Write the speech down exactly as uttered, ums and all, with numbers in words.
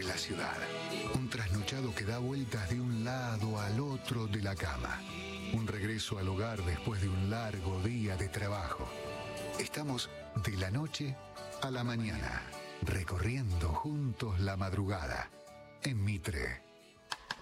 la ciudad. Un trasnochado que da vueltas de un lado al otro de la cama. Un regreso al hogar después de un largo día de trabajo. Estamos de la noche a la mañana, recorriendo juntos la madrugada en Mitre.